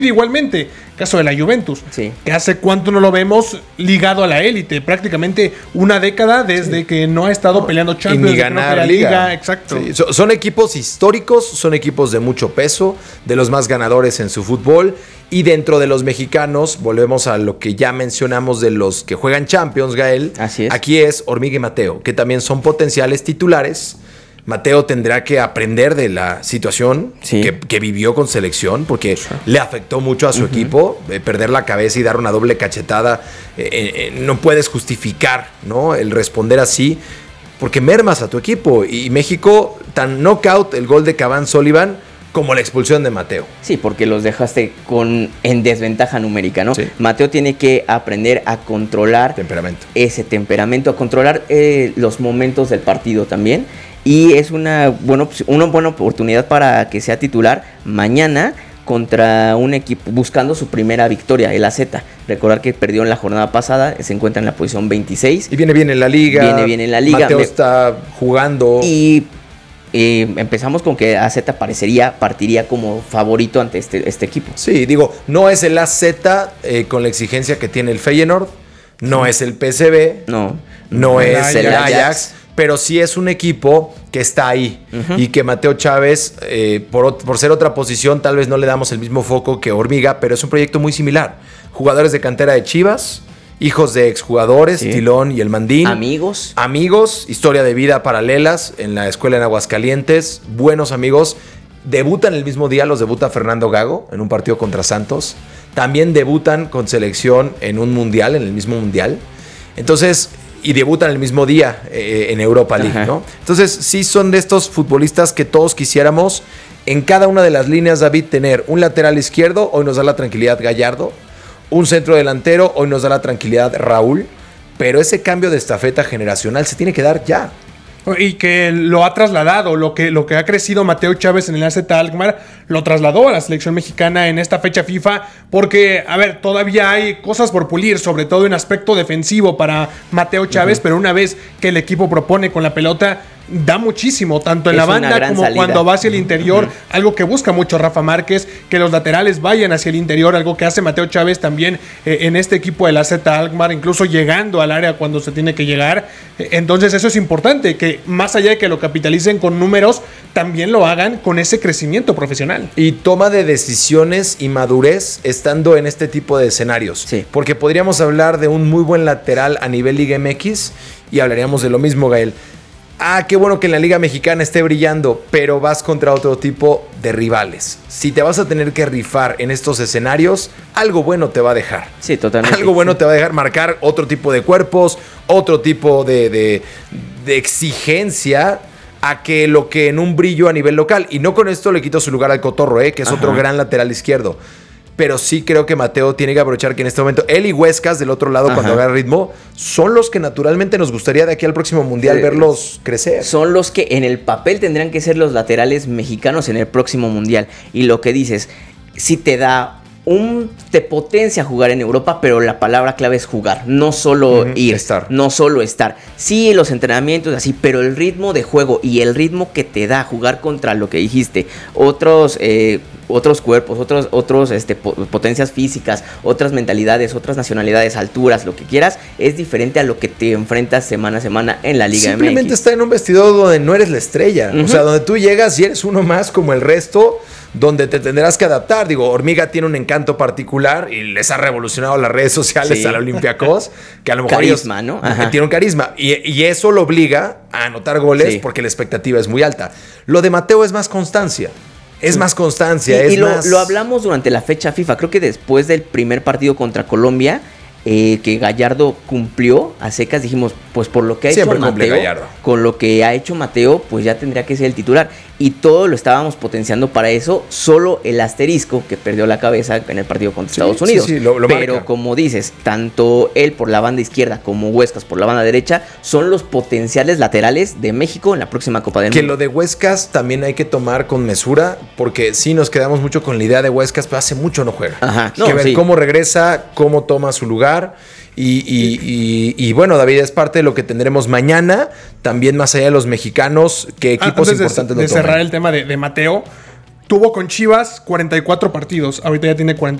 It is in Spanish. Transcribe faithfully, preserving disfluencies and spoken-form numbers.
Igualmente, caso de la Juventus, sí. que hace cuánto no lo vemos ligado a la élite, prácticamente una década desde sí. que no ha estado no, peleando Champions, y ni ganar la liga. liga, exacto. Sí. So, son equipos históricos, son equipos de mucho peso, de los más ganadores en su fútbol, y dentro de los mexicanos, volvemos a lo que ya mencionamos de los que juegan Champions, Gael. Así es. Aquí es Hormiga y Mateo, que también son potenciales titulares. Mateo tendrá que aprender de la situación sí. que, que vivió con selección, porque sí. le afectó mucho a su uh-huh. equipo. Eh, perder la cabeza y dar una doble cachetada, eh, eh, no puedes justificar, ¿no?, el responder así, porque mermas a tu equipo. Y México, tan knockout el gol de Cavani Sullivan como la expulsión de Mateo. Sí, porque los dejaste con en desventaja numérica, ¿no? Sí. Mateo tiene que aprender a controlar temperamento. ese temperamento, a controlar eh, los momentos del partido también. Y es una, bueno, una buena oportunidad para que sea titular mañana contra un equipo buscando su primera victoria, el A Z. Recordar que perdió en la jornada pasada, se encuentra en la posición veintiséis. Y viene bien en la liga. Viene bien en la liga. Mateo Me... está jugando. Y eh, empezamos con que A Z parecería, partiría como favorito ante este, este equipo. Sí, digo, no es el A Z eh, con la exigencia que tiene el Feyenoord, no sí. es el P S V, no, no, no es el Ajax. Ajax. Pero sí es un equipo que está ahí uh-huh. y que Mateo Chávez, eh, por, por ser otra posición, tal vez no le damos el mismo foco que Hormiga, pero es un proyecto muy similar. Jugadores de cantera de Chivas, hijos de exjugadores, sí. Tilón y el Mandín. Amigos. Amigos, historia de vida paralelas en la escuela en Aguascalientes, buenos amigos. Debutan el mismo día, los debuta Fernando Gago en un partido contra Santos. También debutan con selección en un mundial, en el mismo mundial. Entonces... y debutan el mismo día eh, en Europa League, Ajá. ¿no? Entonces, sí son de estos futbolistas que todos quisiéramos en cada una de las líneas, David, tener un lateral izquierdo, hoy nos da la tranquilidad Gallardo, un centro delantero, hoy nos da la tranquilidad Raúl, pero ese cambio de estafeta generacional se tiene que dar ya. Y que lo ha trasladado, lo que, lo que ha crecido Mateo Chávez en el A Z Alkmaar, lo trasladó a la selección mexicana en esta fecha FIFA, porque, a ver, todavía hay cosas por pulir, sobre todo en aspecto defensivo para Mateo Chávez, uh-huh. pero una vez que el equipo propone con la pelota, da muchísimo, tanto en es la banda como salida. Cuando va hacia el interior, uh-huh. algo que busca mucho Rafa Márquez, que los laterales vayan hacia el interior, algo que hace Mateo Chávez también eh, en este equipo del A Z Alkmaar, incluso llegando al área cuando se tiene que llegar. Eh, entonces eso es importante, que más allá de que lo capitalicen con números, también lo hagan con ese crecimiento profesional. Y toma de decisiones y madurez estando en este tipo de escenarios. Sí. Porque podríamos hablar de un muy buen lateral a nivel Liga M X y hablaríamos de lo mismo, Gael. Ah, qué bueno que en la Liga Mexicana esté brillando, pero vas contra otro tipo de rivales. Si te vas a tener que rifar en estos escenarios, algo bueno te va a dejar. Sí, totalmente. Algo bueno te va a dejar marcar otro tipo de cuerpos, otro tipo de, de, de exigencia a que lo que en un brillo a nivel local. Y no con esto le quito su lugar al Cotorro, ¿eh? que es Ajá. otro gran lateral izquierdo. Pero sí creo que Mateo tiene que aprovechar que en este momento él y Huescas del otro lado, Ajá. cuando agarra ritmo, son los que naturalmente nos gustaría de aquí al próximo mundial sí. verlos crecer. Son los que en el papel tendrían que ser los laterales mexicanos en el próximo mundial. Y lo que dices, si te da un te potencia jugar en Europa, pero la palabra clave es jugar, no solo uh-huh, ir, estar. no solo estar. Sí, los entrenamientos así, pero el ritmo de juego y el ritmo que te da jugar contra lo que dijiste, otros eh, otros cuerpos, otros otros este potencias físicas, otras mentalidades, otras nacionalidades, alturas, lo que quieras, es diferente a lo que te enfrentas semana a semana en la Liga M X. Simplemente está en un vestidor donde no eres la estrella, uh-huh. o sea, donde tú llegas y eres uno más como el resto, donde te tendrás que adaptar. Digo, Hormiga tiene un encanto particular y les ha revolucionado las redes sociales sí. al Olympiacos, que a lo mejor carisma, ellos, ¿no? Ajá. tiene un carisma y, y eso lo obliga a anotar goles sí. porque la expectativa es muy alta. Lo de Mateo es más constancia. Es sí. más constancia. Y, es y lo, más... lo hablamos durante la fecha FIFA. Creo que después del primer partido contra Colombia, eh, que Gallardo cumplió a secas, dijimos, pues por lo que ha Siempre hecho Mateo, Gallardo. con lo que ha hecho Mateo, pues ya tendría que ser el titular. Y todo lo estábamos potenciando para eso, solo el asterisco que perdió la cabeza en el partido contra sí, Estados Unidos. Sí, sí, lo, lo Pero marca. Como dices, tanto él por la banda izquierda como Huescas por la banda derecha son los potenciales laterales de México en la próxima Copa del Mundo. Que lo de Huescas también hay que tomar con mesura, porque sí nos quedamos mucho con la idea de Huescas, pero hace mucho no juega. Ajá, hay no, que ver sí. cómo regresa, cómo toma su lugar. Y, y, y, y bueno, David, es parte de lo que tendremos mañana. También más allá de los mexicanos, qué equipos Antes importantes de, lo de cerrar toman. el tema de, de Mateo, tuvo con Chivas cuarenta y cuatro partidos. Ahorita ya tiene cuarenta